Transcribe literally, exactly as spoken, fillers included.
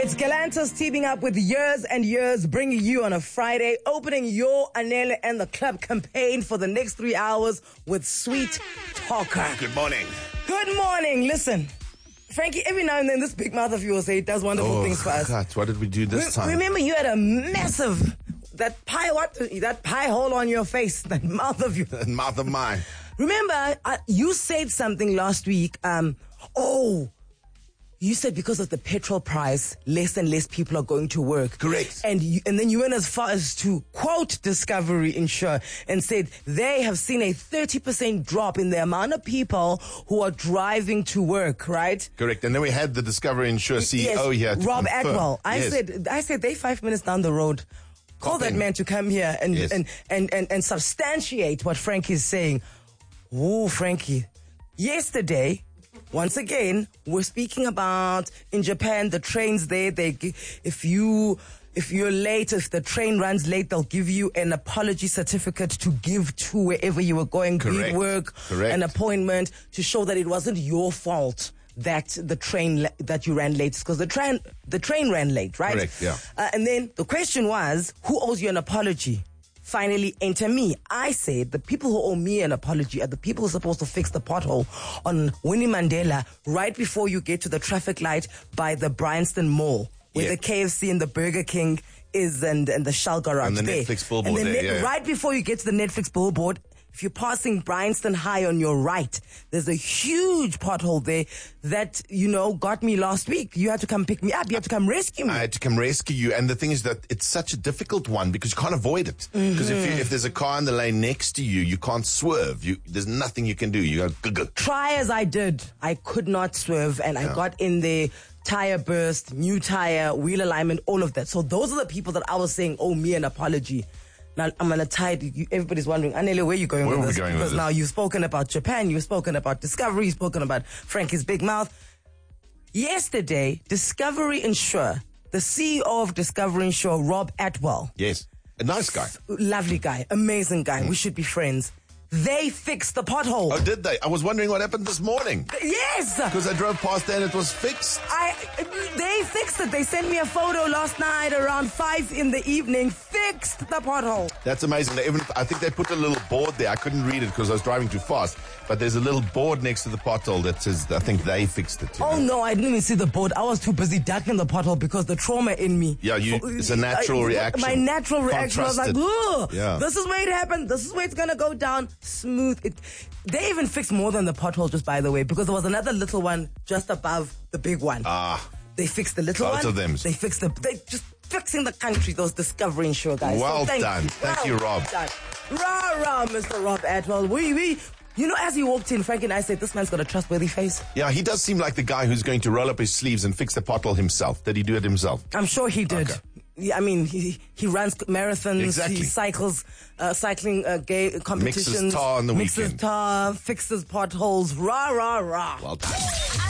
It's Galantis teaming up with Years and Years, bringing you on a Friday, opening your Anele and the Club campaign for the next three hours with Sweet Talker. Good morning. Good morning. Listen, Frankie, every now and then this big mouth of yours, eh, does wonderful Oh, things for us. God, what did we do this Re- time? Remember, you had a massive, that pie, what? That pie hole on your face, that mouth of yours. Mouth of mine. Remember, uh, you said something last week. Um, oh, you said because of the petrol price, less and less people are going to work. Correct. And you, and then you went as far as to quote Discovery Insure and said they have seen a thirty percent drop in the amount of people who are driving to work, right? Correct. And then we had the Discovery Insure C E O yes, here to Rob confirm. Atwell. I Yes. said, I said they five minutes down the road. Call Cop that in. man to come here and, Yes. and, and, and, and substantiate what Frankie is saying. Oh, Frankie. Yesterday, once again, we're speaking about in Japan, the trains there, they, gi- if you, if you're late, if the train runs late, they'll give you an apology certificate to give to wherever you were going, be it Correct. work, Correct. an appointment, to show that it wasn't your fault that the train, la- that you ran late, because the train, the train ran late, right? Correct, yeah. Uh, and then the question was, who owes you an apology? Finally, enter me. I said the people who owe me an apology are the people who are supposed to fix the pothole on Winnie Mandela right before you get to the traffic light by the Bryanston Mall, where Yeah. the K F C and the Burger King is, and, and the Shell garage And the there. Netflix billboard and then there, ne- yeah, yeah. Right before you get to the Netflix billboard, if you're passing Bryanston High on your right, there's a huge pothole there that, you know, got me last week. You had to come pick me up. You had to come rescue me. I had to come rescue you. And the thing is that it's such a difficult one because you can't avoid it. Because if, you, if there's a car in the lane next to you, you can't swerve. You, there's nothing you can do. You go, go, go. Try as I did, I could not swerve, and I got in there. Tire burst, new tire, wheel alignment, all of that. So those are the people that I was saying, oh, me an apology. Now, I'm going to tie it. You, everybody's wondering, Anele, where are you going Where with are we this? going with Because this? now you've spoken about Japan, you've spoken about Discovery, you've spoken about Frankie's big mouth. Yesterday, Discovery Insure, the C E O of Discovery Insure, Rob Atwell, Yes. A nice guy. lovely guy, amazing guy, Mm. we should be friends. They fixed the pothole. Oh, did they? I was wondering what happened this morning. Yes! Because I drove past there and it was fixed. I, they fixed it. They sent me a photo last night around five in the evening. Fixed the pothole. That's amazing. They even, I think they put a little board there. I couldn't read it because I was driving too fast. But there's a little board next to the pothole that says, I think they fixed it. you Oh know. no, I didn't even see the board. I was too busy ducking the pothole because the trauma in me. Yeah, you- it's a natural I- reaction. My natural Can't reaction was trust like, it. "Ugh, Yeah. this is where it happened. This is where it's gonna go down smooth." It, they even fixed more than the pothole, just by the way, because there was another little one just above the big one. Ah. They fixed the little Both one. of them. They fixed the. They just fixing the country. Those Discovery Insure guys. Well so thank done. You. Thank well you, Rob. Done. Rah rah, Mister Rob Atwell. We we. You know, as he walked in, Frank and I said, "This man's got a trustworthy face." Yeah, he does seem like the guy who's going to roll up his sleeves and fix the pothole himself. Did he do it himself? I'm sure he did. Okay. Yeah, I mean, he he runs marathons. Exactly. He cycles, uh, cycling uh, gay competitions. tar on the mixes weekend. tar, fixes potholes. Rah rah rah. Well done.